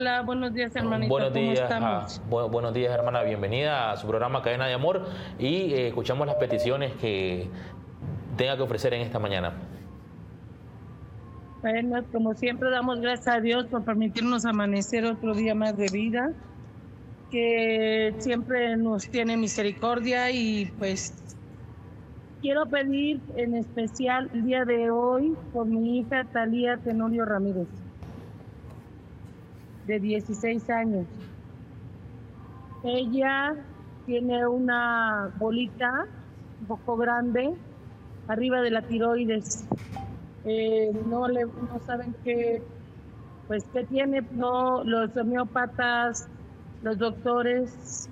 Hola, buenos días, hermanita. Buenos ¿Cómo días, estamos? buenos días, hermana. Bienvenida a su programa Cadena de Amor y escuchamos las peticiones que tenga que ofrecer en esta mañana. Bueno, como siempre, damos gracias a Dios por permitirnos amanecer otro día más de vida, que siempre nos tiene misericordia y pues quiero pedir en especial el día de hoy por mi hija Talía Tenorio Ramírez, de 16 años. Ella tiene una bolita un poco grande arriba de la tiroides. No saben qué tiene, no, los homeópatas, los doctores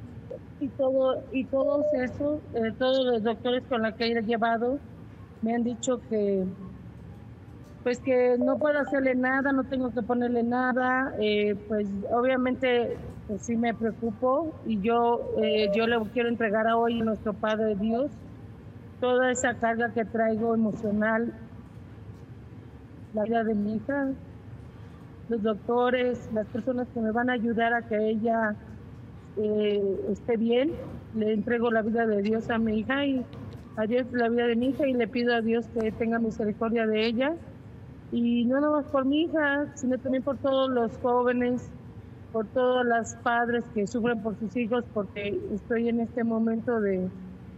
y todos esos, todos los doctores con los que he llevado me han dicho que pues que no puedo hacerle nada, no tengo que ponerle nada, pues obviamente pues sí me preocupo y yo le quiero entregar a hoy a nuestro Padre Dios toda esa carga que traigo emocional, la vida de mi hija, los doctores, las personas que me van a ayudar a que ella esté bien. Le entrego la vida de Dios a mi hija y a Dios la vida de mi hija y le pido a Dios que tenga misericordia de ella. Y no nada más por mi hija, sino también por todos los jóvenes, por todos los padres que sufren por sus hijos, porque estoy en este momento de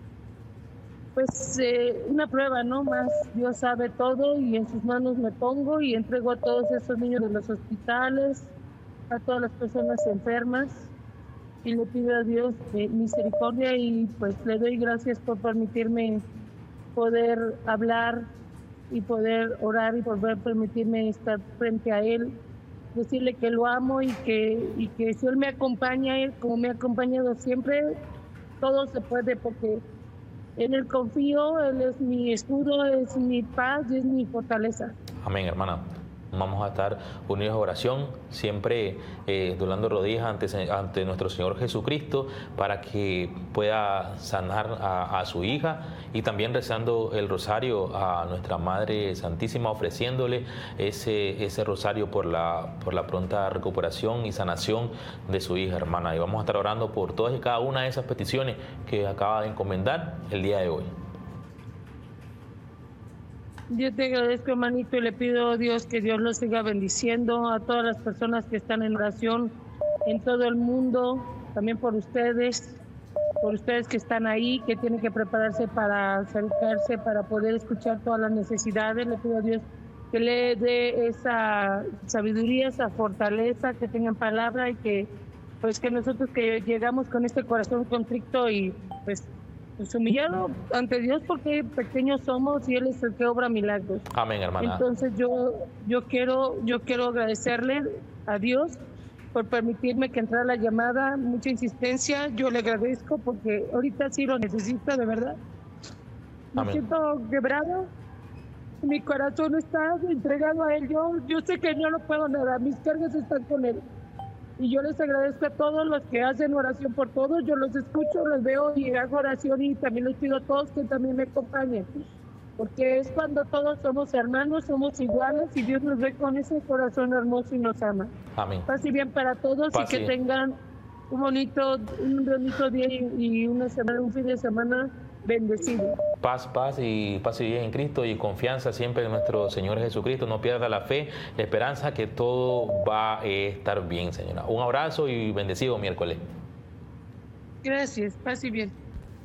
una prueba, ¿no? Más Dios sabe todo y en sus manos me pongo y entrego a todos esos niños de los hospitales, a todas las personas enfermas y le pido a Dios misericordia y pues le doy gracias por permitirme poder hablar y poder orar y poder permitirme estar frente a Él, decirle que lo amo y que si Él me acompaña, Él como me ha acompañado siempre, todo se puede porque en Él confío, Él es mi escudo, es mi paz y es mi fortaleza. Amén, hermana. Vamos a estar unidos a oración, siempre doblando rodillas ante nuestro Señor Jesucristo para que pueda sanar a su hija y también rezando el rosario a nuestra Madre Santísima, ofreciéndole ese rosario por la pronta recuperación y sanación de su hija, hermana. Y vamos a estar orando por todas y cada una de esas peticiones que acaba de encomendar el día de hoy. Yo te agradezco, hermanito, y le pido a Dios que Dios los siga bendiciendo, a todas las personas que están en oración en todo el mundo, también por ustedes que están ahí, que tienen que prepararse para acercarse, para poder escuchar todas las necesidades. Le pido a Dios que le dé esa sabiduría, esa fortaleza, que tengan palabra y que nosotros que llegamos con este corazón contrito y pues humillado ante Dios porque pequeños somos y Él es el que obra milagros. Amén, hermana. Entonces yo quiero agradecerle a Dios por permitirme que entrara la llamada, mucha insistencia, yo le agradezco porque ahorita sí lo necesito, de verdad. Me Amén. siento quebrado, mi corazón está entregado a Él, yo sé que no lo puedo nada, mis cargas están con Él. Y yo les agradezco a todos los que hacen oración por todos. Yo los escucho, los veo y hago oración y también les pido a todos que también me acompañen. Porque es cuando todos somos hermanos, somos iguales y Dios nos ve con ese corazón hermoso y nos ama. Amén. Paz y bien para todos y que tengan un bonito día y un fin de semana bendecido. Paz y bien en Cristo y confianza siempre en nuestro Señor Jesucristo. No pierda la fe, la esperanza que todo va a estar bien, señora. Un abrazo y bendecido miércoles. Gracias, paz y bien.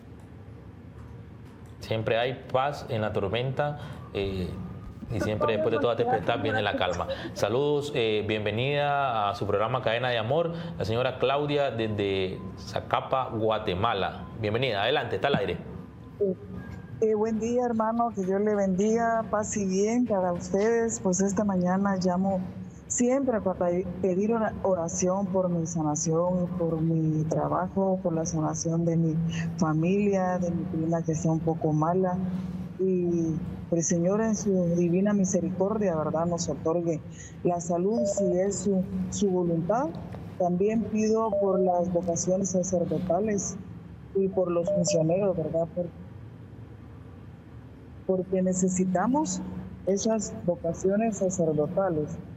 Siempre hay paz en la tormenta y siempre después de toda tempestad viene la calma. Saludos, bienvenida a su programa Cadena de Amor, la señora Claudia desde Zacapa, Guatemala. Bienvenida, adelante, está al aire. Buen día, hermano, que Dios le bendiga, paz y bien para ustedes. Pues esta mañana llamo siempre para pedir oración por mi sanación, por mi trabajo, por la sanación de mi familia, de mi prima que está un poco mala. Y el Señor en su divina misericordia, ¿verdad?, nos otorgue la salud si es su voluntad. También pido por las vocaciones sacerdotales y por los misioneros, ¿verdad?, porque necesitamos esas vocaciones sacerdotales